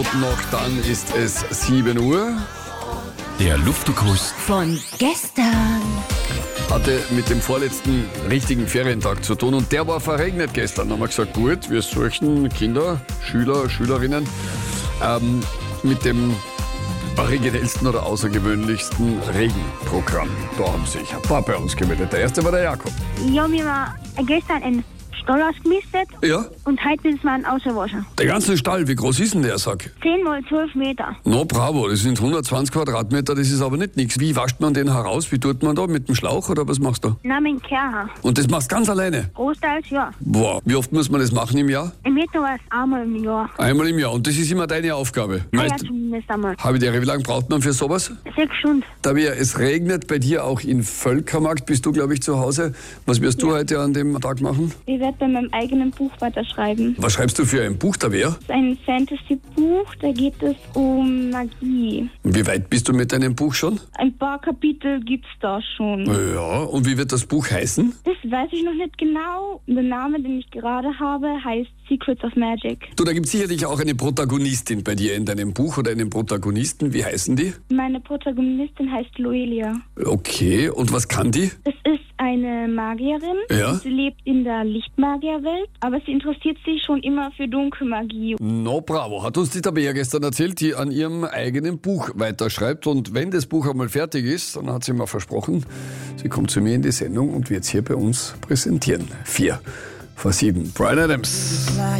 Noch dann ist es 7 Uhr. Der Luftukuss Von gestern. Hatte mit dem vorletzten richtigen Ferientag zu tun und der war verregnet gestern. Da haben wir gesagt, gut, wir suchen Kinder, Schüler, Schülerinnen mit dem originellsten oder außergewöhnlichsten Regenprogramm. Da haben sich ein paar bei uns gemeldet. Der erste war der Jakob. Ja, mir war gestern ein Stall ausgemistet Ja? und heute ist man ausgewaschen. Der ganze Stall, wie groß ist denn der, sag? 10 mal 12 Meter. No, bravo, das sind 120 Quadratmeter, das ist aber nicht nichts. Wie wascht man den heraus? Wie tut man da? Mit dem Schlauch oder was machst du? Namen Kerha. Und das machst du ganz alleine? Großteils ja. Boah, wie oft muss man das machen im Jahr? Im Meter war es einmal im Jahr. Einmal im Jahr. Und das ist immer deine Aufgabe? Ja, zumindest einmal. Habitäre, wie lange braucht man für sowas? 6 Stunden. Tabea, es regnet bei dir auch in Völkermarkt. Bist du, glaube ich, zu Hause. Was wirst du heute an dem Tag machen? Ich werde bei meinem eigenen Buch weiterschreiben. Was schreibst du für ein Buch, Tabea? Das ist ein Fantasy-Buch, da geht es um Magie. Wie weit bist du mit deinem Buch schon? Ein paar Kapitel gibt's da schon. Ja, und wie wird das Buch heißen? Das weiß ich noch nicht genau. Der Name, den ich gerade habe, heißt Secrets of Magic. Du, da gibt es sicherlich auch eine Protagonistin bei dir in deinem Buch oder einen Protagonisten. Wie heißen die? Meine Protagonistin heißt Loelia. Okay, und was kann die? Das ist eine Magierin. Ja. Sie lebt in der Lichtmagierwelt, aber sie interessiert sich schon immer für Dunkelmagie. No, bravo. Hat uns die Tabea gestern erzählt, die an ihrem eigenen Buch weiterschreibt. Und wenn das Buch einmal fertig ist, dann hat sie mir versprochen, sie kommt zu mir in die Sendung und wird es hier bei uns präsentieren. 4 vor 7. Bryan Adams.